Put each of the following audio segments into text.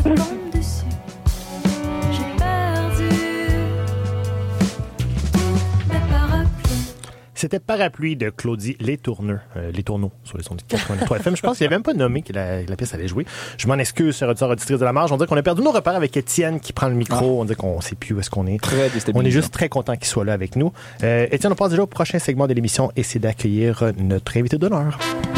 tombe dessus. J'ai perdu mes parapluies. C'était Parapluie de Claudie Letourneau sur les sons de 83 FM. Je pense qu'il n'avait même pas nommé que la pièce allait jouer. Je m'en excuse, chers auditeurs auditrices de la marge. On dirait qu'on a perdu nos repères avec Étienne qui prend le micro. On dirait qu'on ne sait plus où est-ce qu'on est. Très déstabilisant. On est juste très content qu'il soit là avec nous. Étienne, on passe déjà au prochain segment de l'émission et c'est d'accueillir notre invité d'honneur.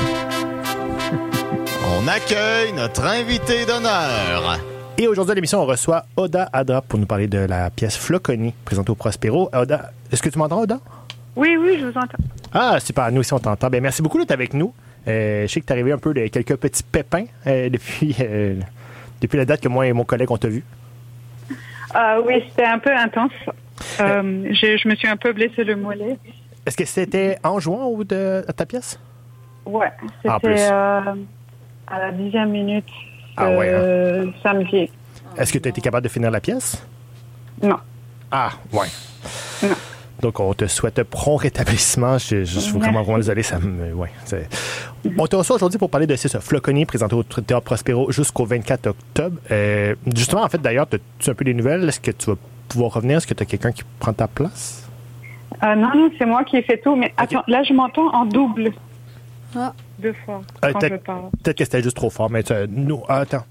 On accueille notre invité d'honneur. Et aujourd'hui à l'émission, on reçoit Oda Adra pour nous parler de la pièce Floconi présentée au Prospero. Oda, est-ce que tu m'entends, Oda? Oui, je vous entends. Ah, super, nous aussi on t'entend. Ben, merci beaucoup d'être avec nous. Je sais que tu es arrivé un peu de quelques petits pépins depuis la date que moi et mon collègue on t'a vu. Oui, c'était un peu intense. Je me suis un peu blessé le mollet. Est-ce que c'était en jouant à ta pièce? Ouais, c'était à la 10e minute samedi. Est-ce que tu as été capable de finir la pièce? Non. Ah, ouais. Non. Donc, on te souhaite prompt rétablissement. Je suis vraiment désolé. On te reçoit aujourd'hui pour parler de ça, Floconi, présenté au Théâtre Prospero jusqu'au 24 octobre. Justement, en fait, d'ailleurs, as-tu un peu des nouvelles? Est-ce que tu vas pouvoir revenir? Est-ce que tu as quelqu'un qui prend ta place? Non, c'est moi qui ai fait tout. Mais attends, là, je m'entends en double. Ah. 2 fois. Quand je parle. Peut-être que c'était juste trop fort, mais attends.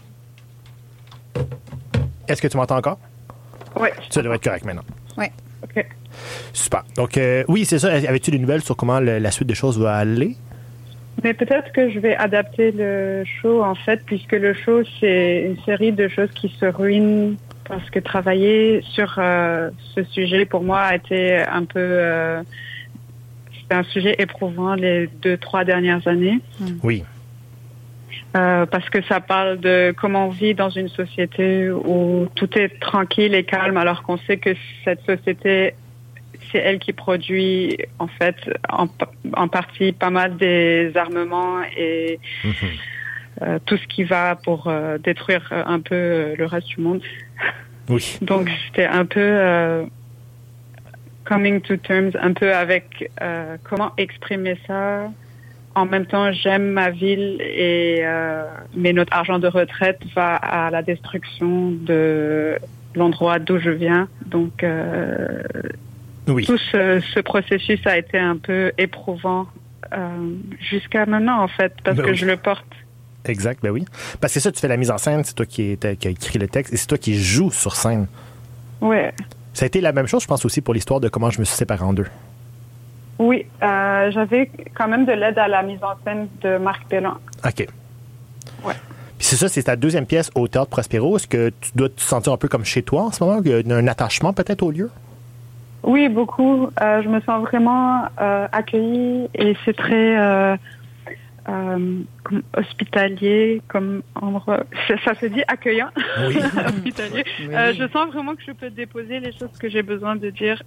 Est-ce que tu m'entends encore? Oui. Ça devrait être correct maintenant. Oui. OK. Super. Donc, oui, c'est ça. Avais-tu des nouvelles sur comment la suite des choses va aller? Mais peut-être que je vais adapter le show, en fait, puisque le show, c'est une série de choses qui se ruinent parce que travailler sur ce sujet, pour moi, a été un peu... c'était un sujet éprouvant les 2-3 dernières années. Oui. Parce que ça parle de comment on vit dans une société où tout est tranquille et calme, alors qu'on sait que cette société, c'est elle qui produit, en fait, en partie pas mal des armements et tout ce qui va pour détruire un peu le reste du monde. Oui. Donc, c'était un peu coming to terms, un peu avec comment exprimer ça. En même temps, j'aime ma ville mais notre argent de retraite va à la destruction de l'endroit d'où je viens. Donc, oui. Tout ce processus a été un peu éprouvant jusqu'à maintenant, en fait, parce que je le porte. Exact, ben oui. Parce que c'est ça, tu fais la mise en scène, c'est toi qui a écrit le texte et c'est toi qui joues sur scène. Ouais. Ça a été la même chose, je pense, aussi pour l'histoire de comment je me suis séparé en deux. Oui, j'avais quand même de l'aide à la mise en scène de Marc Belland. OK. Ouais. Puis c'est ça, c'est ta deuxième pièce au Théâtre Prospero. Est-ce que tu dois te sentir un peu comme chez toi en ce moment? Il y a un attachement peut-être au lieu? Oui, beaucoup. Je me sens vraiment accueillie et c'est très comme hospitalier, comme endroit. Ça se dit accueillant, oui. hospitalier. Oui. Je sens vraiment que je peux déposer les choses que j'ai besoin de dire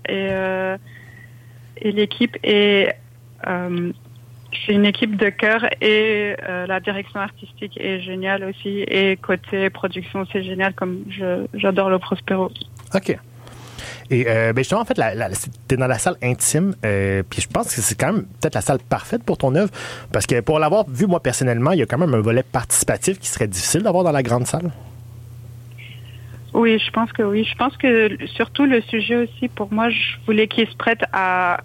et l'équipe est c'est une équipe de cœur et la direction artistique est géniale aussi et côté production c'est génial comme j'adore le Prospero. OK. Et justement, en fait, t'es dans la salle intime, puis je pense que c'est quand même peut-être la salle parfaite pour ton œuvre, parce que pour l'avoir vu, moi, personnellement, il y a quand même un volet participatif qui serait difficile d'avoir dans la grande salle. Oui, je pense que oui. Je pense que surtout le sujet aussi, pour moi, je voulais qu'il se prête à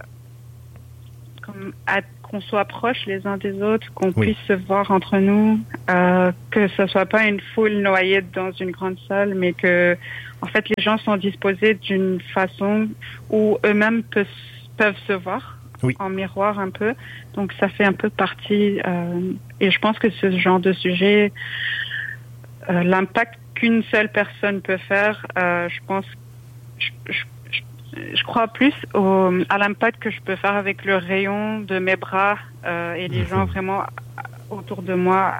qu'on soit proches les uns des autres, qu'on puisse se voir entre nous, que ce soit pas une foule noyée dans une grande salle, mais que en fait les gens sont disposés d'une façon où eux-mêmes peuvent se voir en miroir un peu. Donc ça fait un peu partie et je pense que ce genre de sujet, l'impact qu'une seule personne peut faire, je crois plus à l'impact que je peux faire avec le rayon de mes bras et les gens vraiment autour de moi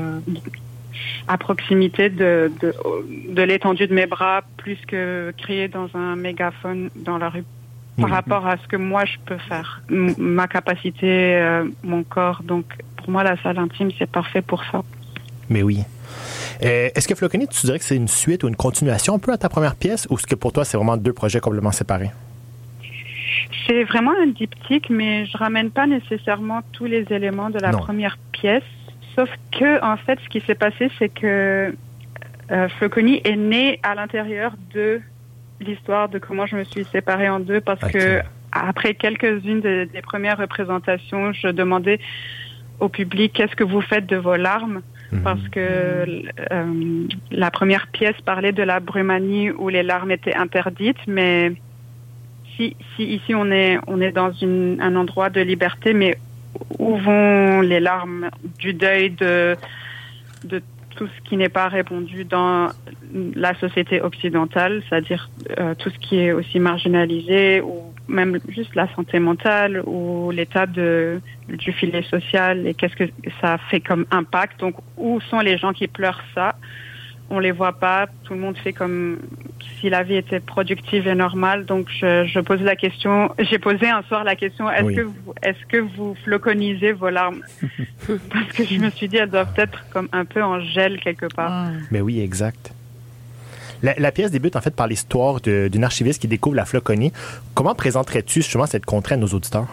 à proximité de l'étendue de mes bras plus que crier dans un mégaphone dans la rue par rapport à ce que moi je peux faire, ma capacité, mon corps. Donc pour moi la salle intime c'est parfait pour ça. Mais oui. Est-ce que Floconi, tu dirais que c'est une suite ou une continuation un peu à ta première pièce ou est-ce que pour toi, c'est vraiment deux projets complètement séparés? C'est vraiment un diptyque, mais je ramène pas nécessairement tous les éléments de la première pièce. Sauf que, en fait, ce qui s'est passé, c'est que Floconi est né à l'intérieur de l'histoire de comment je me suis séparée en deux, parce que après quelques-unes des premières représentations, je demandais au public qu'est-ce que vous faites de vos larmes, parce que la première pièce parlait de la Brumanie où les larmes étaient interdites, mais si ici on est dans un endroit de liberté, mais où vont les larmes du deuil de tout ce qui n'est pas répondu dans la société occidentale, c'est-à-dire tout ce qui est aussi marginalisé, ou même juste la santé mentale, ou l'état du filet social, et qu'est-ce que ça fait comme impact. Donc, où sont les gens qui pleurent ça? On les voit pas. Tout le monde fait comme si la vie était productive et normale. Donc, je pose la question. J'ai posé un soir la question, est-ce que vous floconisez vos larmes? Parce que je me suis dit, elles doivent être comme un peu en gel quelque part. Mais oui, exact. La pièce débute en fait par l'histoire d'une archiviste qui découvre la floconie. Comment présenterais-tu justement cette contrée à nos auditeurs?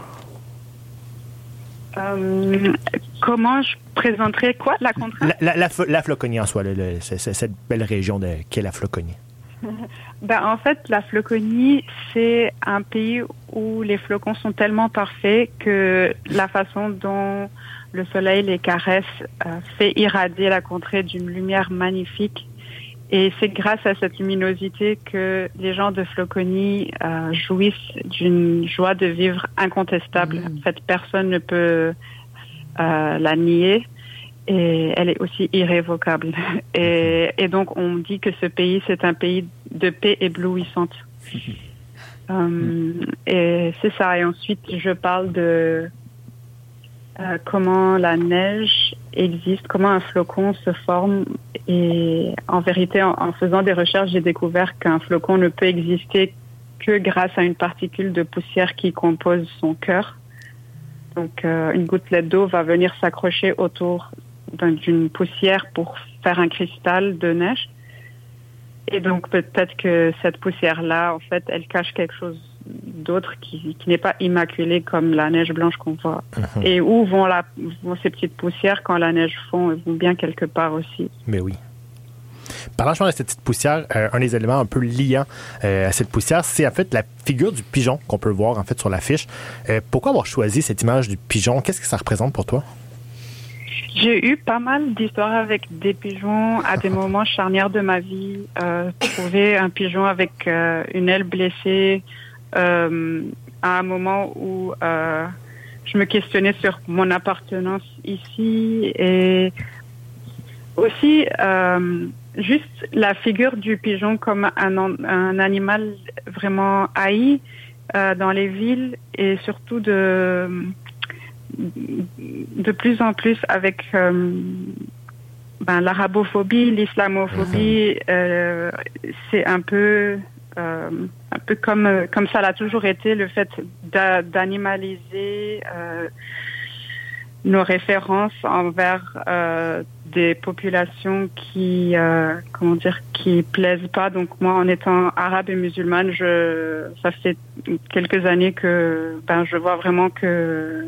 Comment je présenterais quoi, la contrainte? La floconie en soi, cette belle région qu'est la floconie. En fait, la floconie, c'est un pays où les flocons sont tellement parfaits que la façon dont le soleil les caresse fait irradier la contrée d'une lumière magnifique. Et c'est grâce à cette luminosité que les gens de Floconie jouissent d'une joie de vivre incontestable. En fait, personne ne peut la nier, et elle est aussi irrévocable. Et donc, on dit que ce pays, c'est un pays de paix éblouissante. Et c'est ça. Et ensuite, je parle de comment la neige existe, comment un flocon se forme. Et en vérité, en faisant des recherches, j'ai découvert qu'un flocon ne peut exister que grâce à une particule de poussière qui compose son cœur. Donc, une gouttelette d'eau va venir s'accrocher autour d'une poussière pour faire un cristal de neige. Et donc, peut-être que cette poussière-là, en fait, elle cache quelque chose d'autre qui n'est pas immaculé comme la neige blanche qu'on voit. Et où vont ces petites poussières quand la neige fond? Elles vont bien quelque part aussi. Mais oui. Parlant de cette petite poussière, un des éléments un peu liants à cette poussière, c'est en fait la figure du pigeon qu'on peut voir en fait sur l'affiche. Pourquoi avoir choisi cette image du pigeon? Qu'est-ce que ça représente pour toi? J'ai eu pas mal d'histoires avec des pigeons à des moments charnières de ma vie. Trouver un pigeon avec une aile blessée à un moment où je me questionnais sur mon appartenance ici, et aussi juste la figure du pigeon comme un animal vraiment haï dans les villes, et surtout de plus en plus avec l'arabophobie, l'islamophobie. C'est un peu comme ça l'a toujours été, le fait d'animaliser nos références envers des populations qui plaisent pas. Donc moi, en étant arabe et musulmane, ça fait quelques années que je vois vraiment que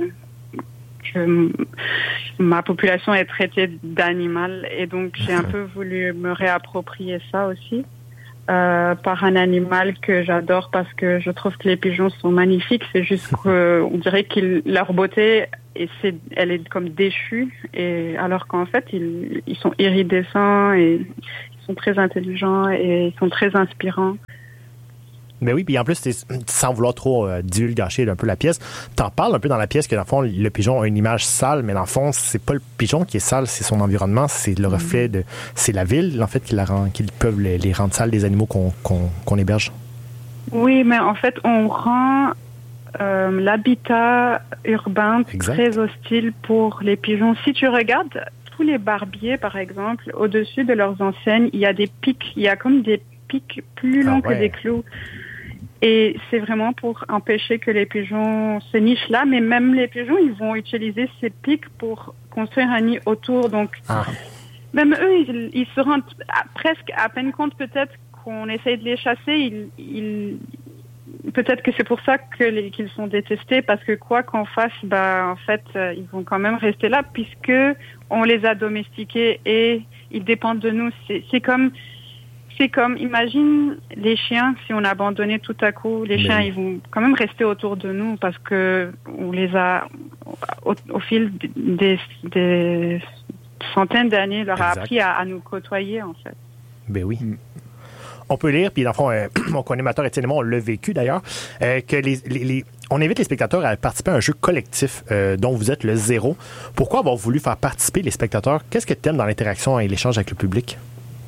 ma population est traitée d'animal, et donc j'ai un peu voulu me réapproprier ça aussi. Par un animal que j'adore, parce que je trouve que les pigeons sont magnifiques. C'est juste qu'on dirait que leur beauté, elle est comme déchue, et alors qu'en fait ils sont iridescents, et ils sont très intelligents, et ils sont très inspirants. Mais oui, puis en plus, sans vouloir trop divulgacher un peu la pièce, t'en parles un peu dans la pièce que dans le fond, le pigeon a une image sale, mais dans le fond, c'est pas le pigeon qui est sale, c'est son environnement, c'est le reflet c'est la ville, en fait, qui peuvent les rendre sales, les animaux qu'on héberge. Oui, mais en fait, on rend l'habitat urbain très hostile pour les pigeons. Si tu regardes tous les barbiers, par exemple, au-dessus de leurs enseignes, il y a des pics, il y a comme des pics plus longs que des clous. Et c'est vraiment pour empêcher que les pigeons se nichent là, mais même les pigeons, ils vont utiliser ces pics pour construire un nid autour. Donc, même eux, ils se rendent presque à peine compte, peut-être, qu'on essaye de les chasser. Peut-être que c'est pour ça qu'ils sont détestés, parce que quoi qu'on fasse, en fait, ils vont quand même rester là, puisque on les a domestiqués, et ils dépendent de nous. C'est comme, imagine les chiens, si on abandonnait tout à coup, les chiens, ils vont quand même rester autour de nous parce que on les a, au fil des centaines d'années, leur a appris à nous côtoyer, en fait. Ben oui. On peut lire, puis dans le fond, mon co-animateur Étienne et moi, on l'a vécu d'ailleurs, que on invite les spectateurs à participer à un jeu collectif dont vous êtes le zéro. Pourquoi avoir voulu faire participer les spectateurs? Qu'est-ce que tu aimes dans l'interaction et l'échange avec le public?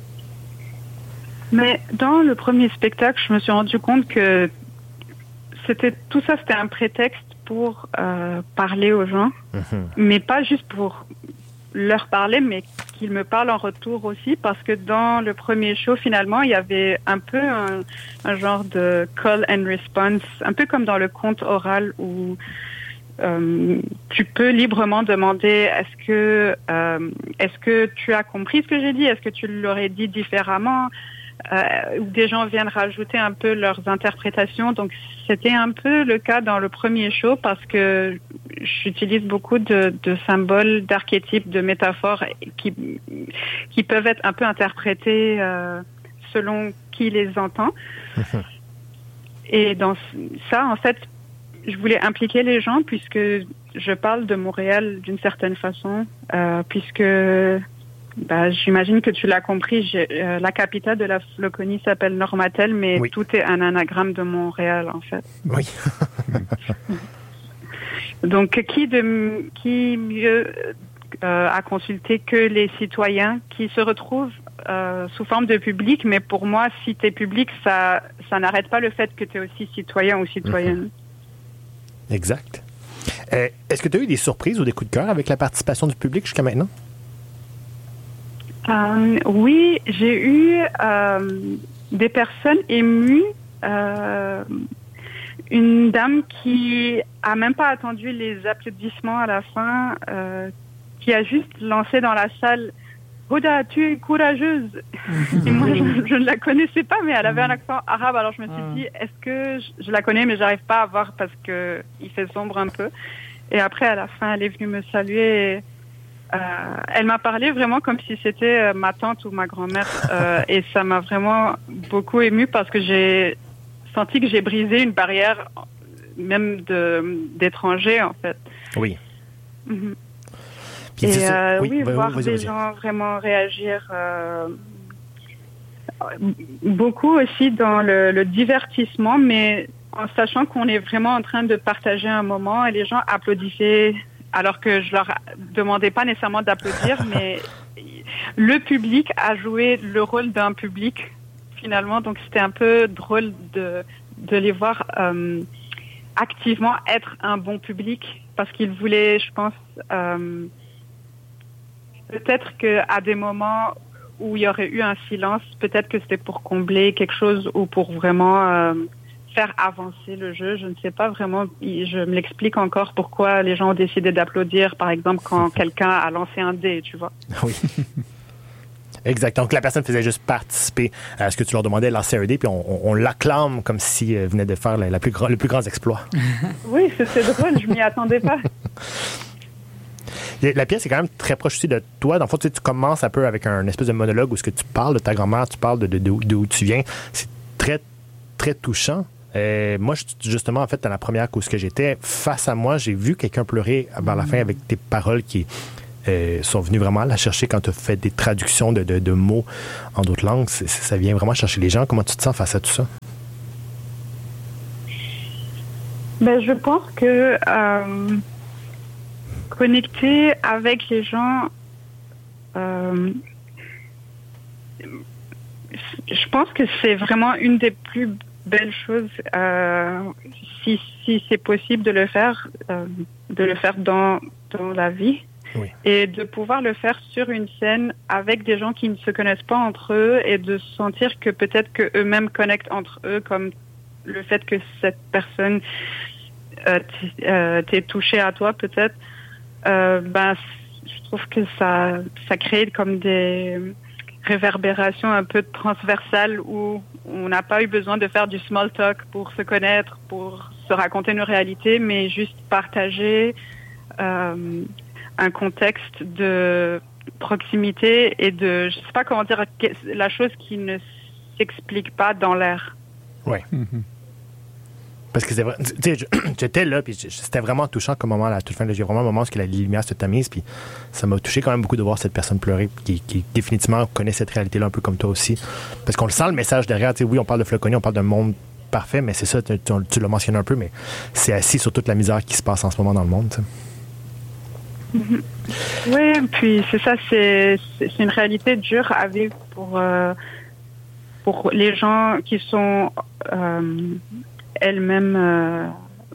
Mais dans le premier spectacle, je me suis rendu compte que c'était un prétexte pour parler aux gens, mais pas juste pour leur parler, mais qu'ils me parlent en retour aussi, parce que dans le premier show, finalement, il y avait un peu un genre de call and response, un peu comme dans le conte oral où tu peux librement demander est-ce que tu as compris ce que j'ai dit, est-ce que tu l'aurais dit différemment, où des gens viennent rajouter un peu leurs interprétations. Donc c'était un peu le cas dans le premier show parce que j'utilise beaucoup de symboles, d'archétypes, de métaphores qui peuvent être un peu interprétés selon qui les entend. Et dans ça, en fait, je voulais impliquer les gens puisque je parle de Montréal d'une certaine façon, puisque j'imagine que tu l'as compris, la capitale de la Floconie s'appelle Normatel, mais tout est un anagramme de Montréal, en fait. Oui. Donc, qui mieux à consulter que les citoyens qui se retrouvent sous forme de public, mais pour moi, si tu es public, ça n'arrête pas le fait que tu es aussi citoyen ou citoyenne. Exact. Est-ce que tu as eu des surprises ou des coups de cœur avec la participation du public jusqu'à maintenant? Oui, j'ai eu des personnes émues. Une dame qui a même pas attendu les applaudissements à la fin, qui a juste lancé dans la salle « Hoda, tu es courageuse !» Et moi, je ne la connaissais pas, mais elle avait un accent arabe. Alors je me suis dit, est-ce que je la connais, mais j'arrive pas à voir parce que il fait sombre un peu. Et après, à la fin, elle est venue me saluer et elle m'a parlé vraiment comme si c'était ma tante ou ma grand-mère et ça m'a vraiment beaucoup émue parce que j'ai senti que j'ai brisé une barrière même d'étrangers en fait. Oui. Mm-hmm. Et voir des gens vraiment réagir beaucoup aussi dans le divertissement, mais en sachant qu'on est vraiment en train de partager un moment et les gens applaudissaient alors que je leur demandais pas nécessairement d'applaudir, mais le public a joué le rôle d'un public finalement, donc c'était un peu drôle de les voir activement être un bon public parce qu'ils voulaient, je pense, peut-être qu'à des moments où il y aurait eu un silence, peut-être que c'était pour combler quelque chose ou pour vraiment faire avancer le jeu. Je ne sais pas vraiment. Je me l'explique encore pourquoi les gens ont décidé d'applaudir, par exemple, quand quelqu'un a lancé un dé, tu vois. Oui. Exact. Donc, la personne faisait juste participer à ce que tu leur demandais, lancer un dé, puis on l'acclame comme si elle venait de faire le plus grand exploit. Oui, c'est drôle. Je m'y attendais pas. La pièce est quand même très proche aussi de toi. Dans le fond, tu commences un peu avec un espèce de monologue où ce que tu parles de ta grand-mère, tu parles d'où tu viens. C'est très, très touchant. Moi, justement, en fait, dans la première où ce que j'étais, face à moi, j'ai vu quelqu'un pleurer vers la fin avec tes paroles qui sont venues vraiment la chercher quand tu as fait des traductions de mots en d'autres langues. Ça vient vraiment chercher les gens. Comment tu te sens face à tout ça? Je pense que connecter avec les gens, je pense que c'est vraiment une des plus belles choses, si c'est possible de le faire dans la vie. Oui. Et de pouvoir le faire sur une scène avec des gens qui ne se connaissent pas entre eux et de sentir que peut-être que eux-mêmes connectent entre eux, comme le fait que cette personne t'ait touché à toi peut-être. Je trouve que ça crée comme des réverbérations un peu transversales où on n'a pas eu besoin de faire du small talk pour se connaître, pour se raconter nos réalités, mais juste partager un contexte de proximité et de, je sais pas comment dire, la chose qui ne s'explique pas dans l'air. Oui. Parce que c'est vrai, tu sais, j'étais là, puis c'était vraiment touchant comme moment à la toute fin. J'ai vraiment un moment où la lumière se tamise, puis ça m'a touché quand même beaucoup de voir cette personne pleurer, qui définitivement connaît cette réalité-là un peu comme toi aussi. Parce qu'on le sent le message derrière. Tu sais, oui, on parle de Floconi, on parle d'un monde parfait, mais c'est ça, tu l'as mentionné un peu, mais c'est assis sur toute la misère qui se passe en ce moment dans le monde. Tu sais. Oui, puis c'est ça, c'est une réalité dure à vivre pour les gens qui sont elles-mêmes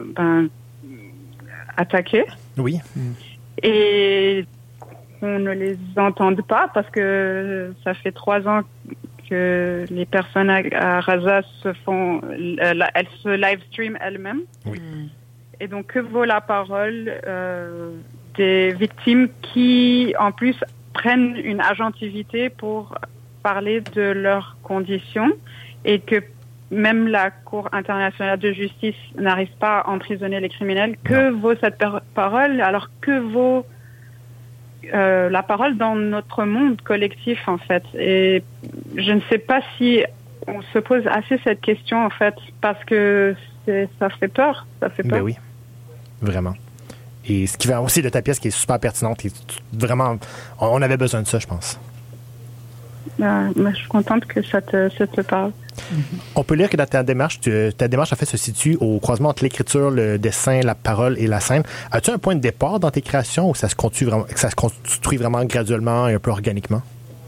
attaquées. Oui. Et on ne les entende pas parce que ça fait 3 ans que les personnes à Gaza elles se live stream elles-mêmes. Oui. Et donc, que vaut la parole des victimes qui, en plus, prennent une agentivité pour parler de leurs conditions et que même la Cour internationale de justice n'arrive pas à emprisonner les criminels. Que vaut cette parole? Alors, que vaut la parole dans notre monde collectif, en fait? Et je ne sais pas si on se pose assez cette question, en fait, parce que ça fait peur. Ça fait peur. Ben oui, vraiment. Et ce qui va aussi de ta pièce qui est super pertinente. Et vraiment, on avait besoin de ça, je pense. Je suis contente que ça te parle. On peut lire que dans ta démarche, en fait se situe au croisement entre l'écriture, le dessin, la parole et la scène. As-tu un point de départ dans tes créations ou ça se construit vraiment graduellement et un peu organiquement?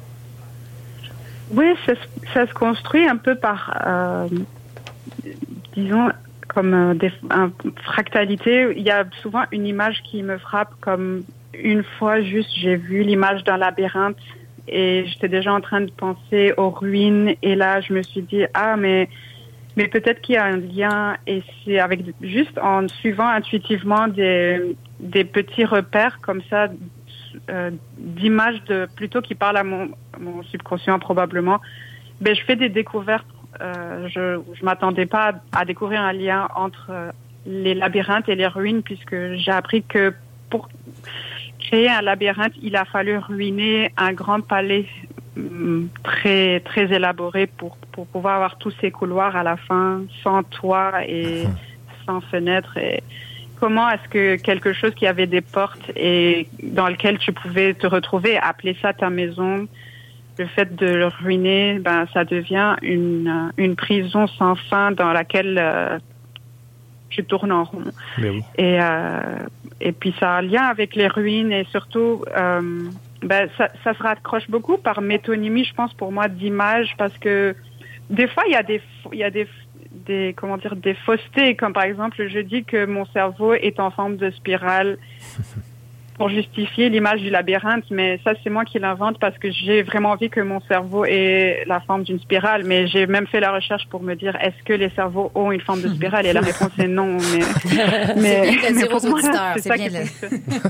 Oui, ça se construit un peu par, disons, comme fractalité. Il y a souvent une image qui me frappe, comme une fois juste j'ai vu l'image d'un labyrinthe et j'étais déjà en train de penser aux ruines et là je me suis dit mais peut-être qu'il y a un lien et c'est avec juste en suivant intuitivement des petits repères comme ça d'images plutôt qui parlent à mon subconscient probablement. Je fais des découvertes. Je m'attendais pas à découvrir un lien entre les labyrinthes et les ruines puisque j'ai appris que pour créer un labyrinthe, il a fallu ruiner un grand palais très très élaboré pour pouvoir avoir tous ces couloirs à la fin, sans toit et sans fenêtre. Et comment est-ce que quelque chose qui avait des portes et dans lequel tu pouvais te retrouver, appeler ça ta maison, le fait de le ruiner, ça devient une prison sans fin dans laquelle tu tournes en rond. Mais oui. Et puis ça a un lien avec les ruines et surtout ça se raccroche beaucoup par métonymie, je pense, pour moi, d'images, parce que des fois il y a des faussetés, comme par exemple je dis que mon cerveau est en forme de spirale pour justifier l'image du labyrinthe, mais ça c'est moi qui l'invente parce que j'ai vraiment envie que mon cerveau ait la forme d'une spirale, mais j'ai même fait la recherche pour me dire est-ce que les cerveaux ont une forme de spirale et la réponse est non, mais c'est bien pour moi, c'est ça bien qui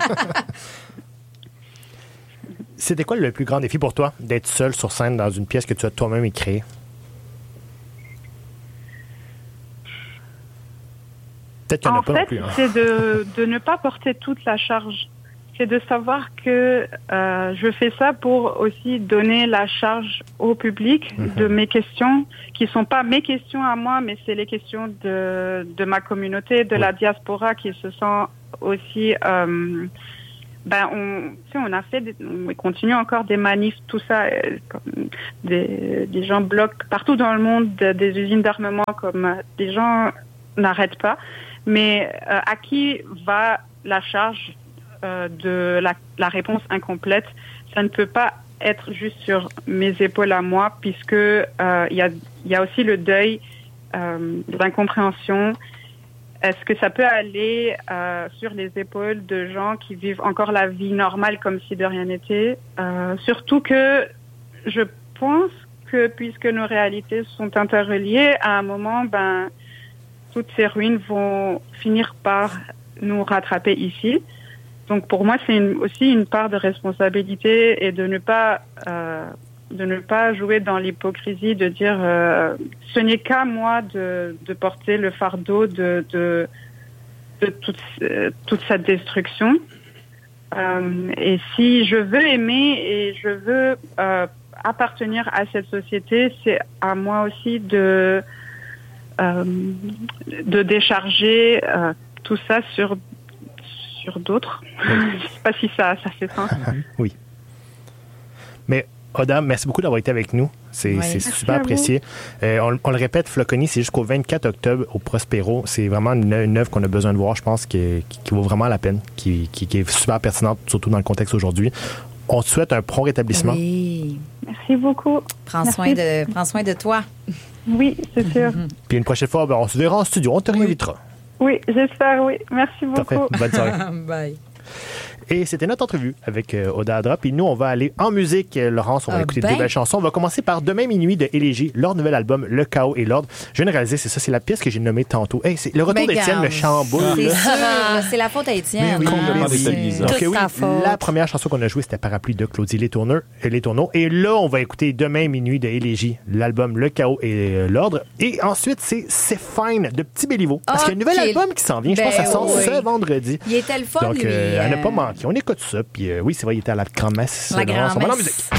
C'était quoi le plus grand défi pour toi d'être seul sur scène dans une pièce que tu as toi-même créée? Peut-être qu'il n'y en a pas non plus. C'est de ne pas porter toute la charge. C'est de savoir que je fais ça pour aussi donner la charge au public de mes questions, qui sont pas mes questions à moi, mais c'est les questions de ma communauté, de la diaspora qui se sent aussi... on a fait, on continue encore des manifs, tout ça, des gens bloquent partout dans le monde des usines d'armement, comme des gens n'arrêtent pas. Mais à qui va la charge de la réponse incomplète? Ça ne peut pas être juste sur mes épaules à moi, puisque il y a aussi le deuil de l'incompréhension. Est-ce que ça peut aller sur les épaules de gens qui vivent encore la vie normale comme si de rien n'était? Surtout que je pense que puisque nos réalités sont interreliées, à un moment, toutes ces ruines vont finir par nous rattraper ici. Donc pour moi, c'est aussi une part de responsabilité et de ne pas jouer dans l'hypocrisie, de dire ce n'est qu'à moi de porter le fardeau de toute cette destruction. Et si je veux aimer et je veux appartenir à cette société, c'est à moi aussi de décharger tout ça sur d'autres. Je sais pas si ça fait sens. Oui. Mais Oda, merci beaucoup d'avoir été avec nous. C'est super apprécié. On le répète, Floconi, c'est jusqu'au 24 octobre au Prospero. C'est vraiment une œuvre qu'on a besoin de voir, je pense, qui vaut vraiment la peine, qui est super pertinente, surtout dans le contexte aujourd'hui. On te souhaite un prompt rétablissement. Oui. Merci beaucoup. Prends soin de toi. Oui, c'est sûr. Puis une prochaine fois, on se verra en studio. On te réinvitera. Oui, j'espère, oui. Merci beaucoup. Parfait. Bonne soirée. Bye. Et c'était notre entrevue avec Oda Adra. Puis nous, on va aller en musique. Laurence, on va écouter deux belles chansons. On va commencer par Demain minuit de Élégie, leur nouvel album, Le Chaos et l'Ordre. Je viens de réaliser, c'est la pièce que j'ai nommée tantôt. Hey, c'est le retour d'Étienne, le chamboule. C'est sûr, c'est la faute à Étienne. Complètement déstabilisant. Toute ta faute. La première chanson qu'on a jouée, c'était Parapluie de Claudie Letourneau. Et là, on va écouter Demain minuit de Élégie, l'album Le Chaos et l'Ordre. Et ensuite, c'est Fine de Petit Béliveau. Parce qu'il y a un nouvel album qui s'en vient. Je pense que ça sort ce vendredi. Il était le fun, donc, lui. à ne pas manquer. On écoute ça. Puis oui, c'est vrai, il était à la grand-messe. La grand-messe. On va en musique.